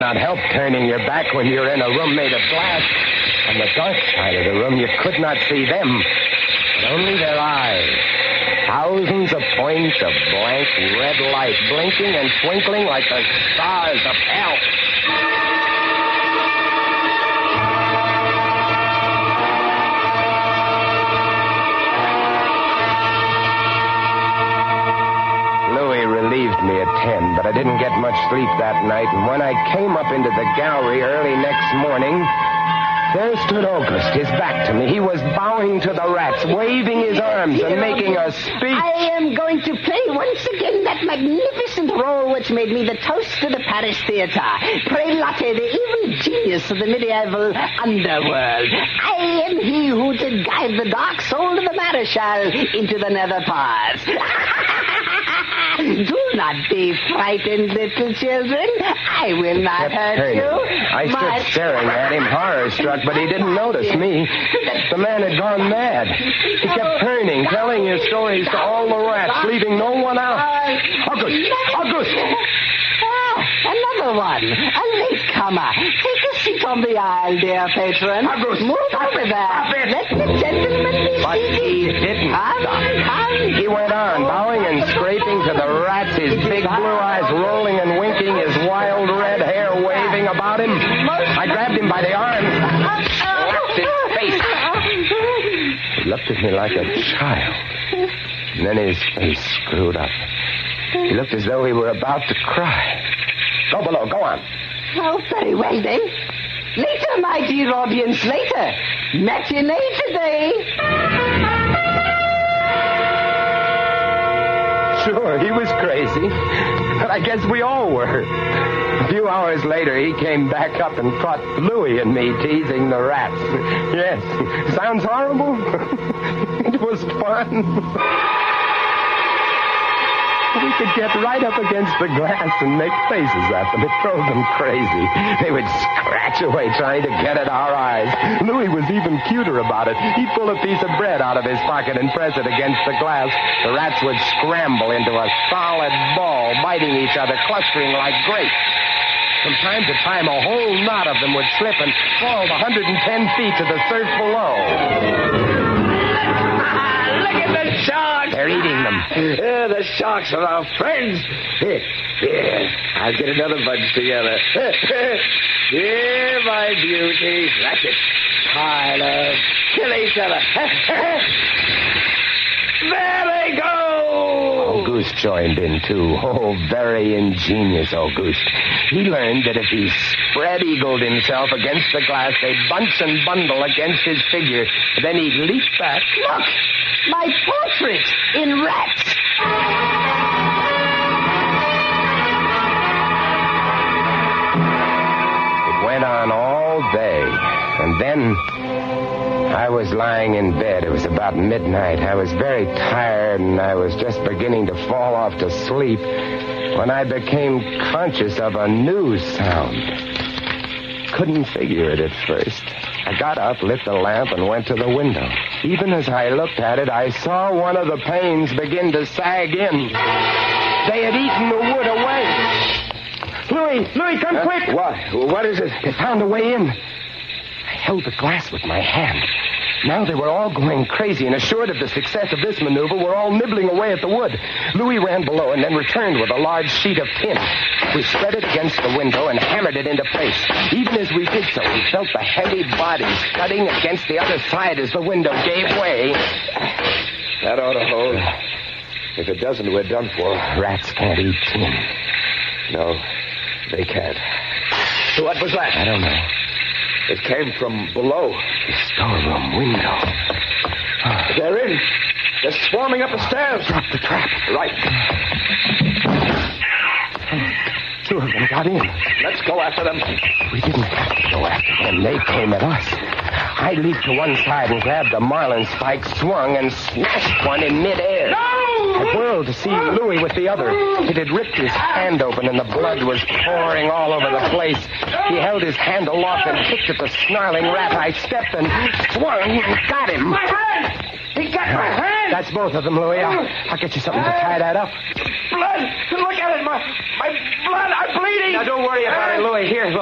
Not help turning your back when you're in a room made of glass. On the dark side of the room, you could not see them, but only their eyes. Thousands of points of blank red light blinking and twinkling like the stars of hell. Relieved me at 10, but I didn't get much sleep that night, and when I came up into the gallery early next morning, there stood August, his back to me. He was bowing to the rats, waving his arms and making a speech. I am going to play once again that magnificent role which made me the toast of the Paris Theatre. Prelate, the evil genius of the medieval underworld. I am he who did guide the dark soul of the Marechal into the nether paths. Do not be frightened, little children. I will not hurt you. I stood staring at him, horror-struck, but he didn't notice me. The man had gone mad. He kept turning, telling his stories to all the rats, leaving no one out. August! Another one. A latecomer. Take a seat on the aisle, dear patron. August! Move over there. Let the gentleman be But he didn't stop. He went on, bowing and scraping to the rats, his big blue eyes rolling and winking, his wild red hair waving about him. I grabbed him by the arm, slapped his face. He looked at me like a child. And then his face screwed up. He looked as though he were about to cry. Go below, go on. Oh, very well, then. Later, my dear audience, later. Matinee today. Sure, he was crazy. But I guess we all were. A few hours later, he came back up and caught Louis and me teasing the rats. Yes. Sounds horrible? It was fun. We could get right up against the glass and make faces at them. It drove them crazy. They would scratch away trying to get at our eyes. Louis was even cuter about it. He'd pull a piece of bread out of his pocket and press it against the glass. The rats would scramble into a solid ball, biting each other, clustering like grapes. From time to time, a whole knot of them would slip and fall 110 feet to the surf below. Look at the sharks! They're eating them. The sharks are our friends. Here, I'll get another bunch together. Here, my beauties. That's it. Tyler, kill each other. There they go! Auguste joined in, too. Oh, very ingenious Auguste. He learned that if he spread-eagled himself against the glass, they'd bunch and bundle against his figure. Then he'd leap back. Look! My portrait in rats. It went on all day. And then I was lying in bed. It was about midnight. I was very tired, and I was just beginning to fall off to sleep when I became conscious of a new sound. Couldn't figure it at first. I got up, lit the lamp, and went to the window. Even as I looked at it, I saw one of the panes begin to sag in. They had eaten the wood away. Louis, come quick! What is it? They found a way in. I held the glass with my hand. Now they were all going crazy, and assured of the success of this maneuver, were all nibbling away at the wood. Louis ran below and then returned with a large sheet of tin. We spread it against the window and hammered it into place. Even as we did so, we felt the heavy bodies cutting against the other side as the window gave way. That ought to hold. If it doesn't, we're done for. Rats can't eat tin. No, they can't. What was that? I don't know. It came from below. The storeroom window. They're in. They're swarming up the stairs. Drop the trap. Right. Two of them got in. Let's go after them. We didn't have to go after them. They came at us. I leaped to one side and grabbed a marlin spike, swung, and smashed one in midair. No! I whirled to see Louis with the other. It had ripped his hand open, and the blood was pouring all over the place. He held his hand aloft and kicked at the snarling rat. I stepped and swung and got him. My hand! He got my hand. That's both of them, Louis. I'll get you something to tie that up. Blood. Look at it. My blood. I'm bleeding. Now, don't worry about it, Louis. Here,